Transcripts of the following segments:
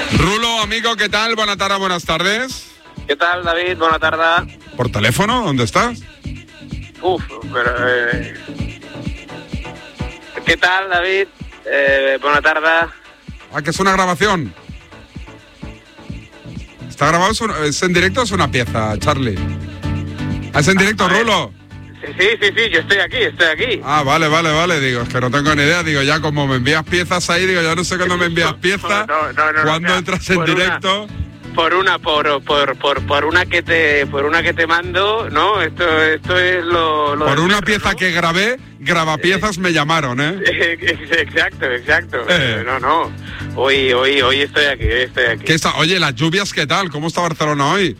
Rulo, amigo, ¿qué tal? Buenas tardes, buenas tardes. ¿Qué tal, David? Buenas tardes. ¿Por teléfono? ¿Dónde estás? Pero... ¿Qué tal, David? Buenas tardes. Ah, que es una grabación. ¿Está grabado? ¿Es en directo o es una pieza, Charlie? ¿Es en directo, Rulo? Sí, yo estoy aquí. Ah, vale, digo, es que no tengo ni idea, digo, ya como me envías piezas ahí, digo, ya no sé cuándo me envías piezas, cuándo entras en directo. Por una que te mando, ¿no? Esto es lo por una pieza, ¿no? Que graba piezas me llamaron, ¿eh? Exacto. No. Hoy estoy aquí. ¿Qué está? Oye, las lluvias, ¿qué tal? ¿Cómo está Barcelona hoy?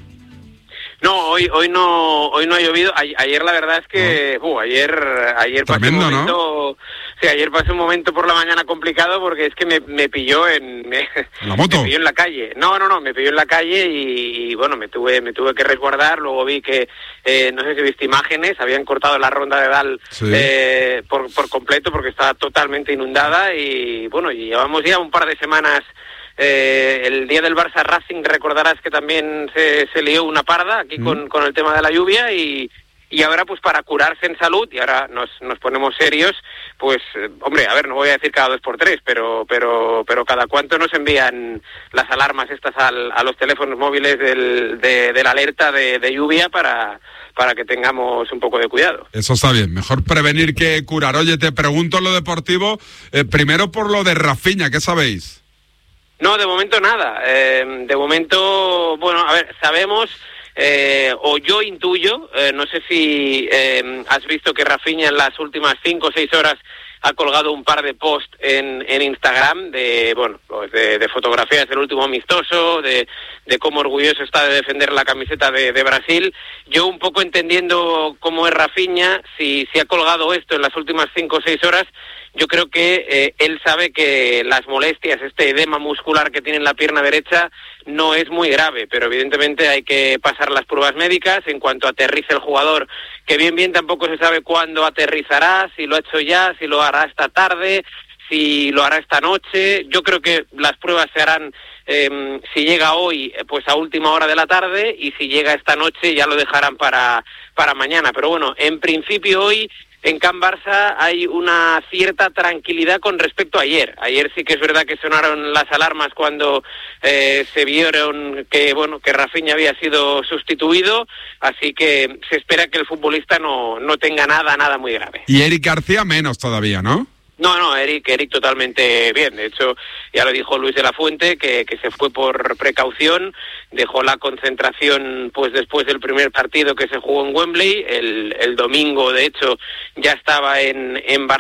No, hoy no ha llovido. Ayer la verdad es que ayer tremendo, pasé un momento, ¿no? Sí, ayer pasé un momento por la mañana complicado porque es que me pilló ¿la moto? Me pilló en la calle. No, me pilló en la calle y bueno, me tuve que resguardar. Luego vi que no sé si viste imágenes, habían cortado la ronda de Dal, sí, por completo porque estaba totalmente inundada y bueno, y llevamos ya un par de semanas. El día del Barça Racing recordarás que también se lió una parda aquí con el tema de la lluvia y ahora pues para curarse en salud, y ahora nos ponemos serios, pues hombre, a ver, no voy a decir cada 2x3, pero cada cuánto nos envían las alarmas estas a los teléfonos móviles de la alerta de lluvia para que tengamos un poco de cuidado. Eso está bien, mejor prevenir que curar. Oye, te pregunto lo deportivo, primero por lo de Rafinha, ¿qué sabéis? No, de momento nada. De momento, bueno, a ver, sabemos, o yo intuyo, no sé si has visto que Rafinha en las últimas 5 o 6 horas ha colgado un par de posts en Instagram de fotografías del último amistoso, de cómo orgulloso está de defender la camiseta de Brasil. Yo un poco entendiendo cómo es Rafinha, si ha colgado esto en las últimas 5 o 6 horas, yo creo que él sabe que las molestias, este edema muscular que tiene en la pierna derecha no es muy grave, pero evidentemente hay que pasar las pruebas médicas en cuanto aterrice el jugador, que bien tampoco se sabe cuándo aterrizará, si lo ha hecho ya, si lo hará esta tarde, si lo hará esta noche. Yo creo que las pruebas se harán, si llega hoy, pues a última hora de la tarde, y si llega esta noche ya lo dejarán para mañana. Pero bueno, en principio hoy en Can Barça hay una cierta tranquilidad con respecto a ayer. Ayer sí que es verdad que sonaron las alarmas cuando se vieron que Rafinha había sido sustituido, así que se espera que el futbolista no tenga nada muy grave. Y Eric García menos todavía, ¿no? No, Eric totalmente bien. De hecho, ya lo dijo Luis de la Fuente, que se fue por precaución, dejó la concentración pues después del primer partido que se jugó en Wembley. El domingo, de hecho, ya estaba en Barcelona.